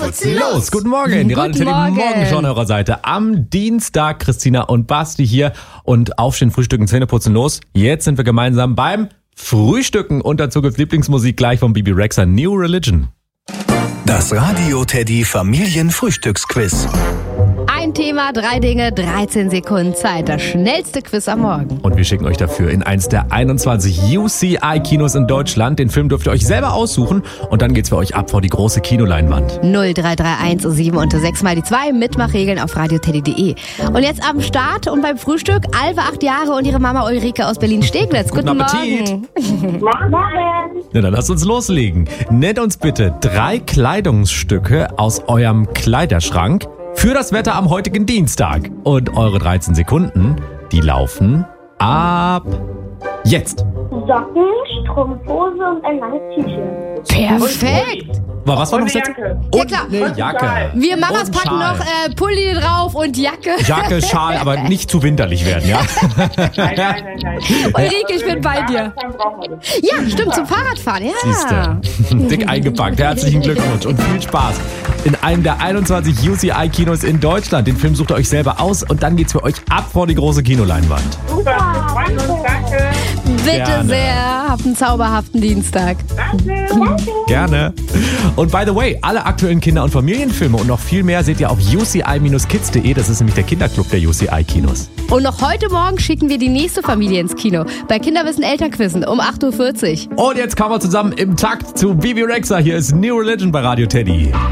putzen los. Guten Morgen, die Radio Teddy Morgenschau-Hörerseite. Am Dienstag, Christina und Basti hier und Aufstehen, Frühstücken, Zähne putzen los. Jetzt sind wir gemeinsam beim Frühstücken und dazu gibt's Lieblingsmusik gleich von Bibi Rexha, New Religion. Das Radio Teddy Familienfrühstücksquiz. Ein Thema, 3 Dinge, 13 Sekunden Zeit. Das schnellste Quiz am Morgen. Und wir schicken euch dafür in eins der 21 UCI-Kinos in Deutschland. Den Film dürft ihr euch selber aussuchen und dann geht's für euch ab vor die große Kinoleinwand. 0331 7 und 6 mal die 2. Mitmachregeln auf radioteddy.de. Und jetzt am Start und beim Frühstück Alva, 8 Jahre und ihre Mama Ulrike aus Berlin-Steglitz. Guten Appetit. Morgen. Na, dann lasst uns loslegen. Nennt uns bitte 3 Kleidungsstücke aus eurem Kleiderschrank für das Wetter am heutigen Dienstag. Und eure 13 Sekunden, die laufen ab jetzt. Socken, Strumpfhose und ein langes T-Shirt. Perfekt. Was war noch das? Ja, klar. Eine Jacke. Wir Mamas Und packen Schal. noch Pulli drauf und Jacke. Jacke, Schal, aber nicht zu winterlich werden, ja? Nein. Ulrike, ich bin bei dir. Ja, stimmt, zum Fahrradfahren, ja. Siehste. Dick eingepackt. Herzlichen Glückwunsch und viel Spaß in einem der 21 UCI-Kinos in Deutschland. Den Film sucht ihr euch selber aus und dann geht's für euch ab vor die große Kinoleinwand. Super, wir freuen uns, danke. Bitte Gerne. sehr. Habt einen zauberhaften Dienstag. Gerne. Und by the way, alle aktuellen Kinder- und Familienfilme und noch viel mehr seht ihr auf uci-kids.de. Das ist nämlich der Kinderclub der UCI-Kinos. Und noch heute Morgen schicken wir die nächste Familie ins Kino. Bei Kinderwissen Elternquizzen um 8.40 Uhr. Und jetzt kommen wir zusammen im Takt zu Bibi Rexha. Hier ist New Religion bei Radio Teddy.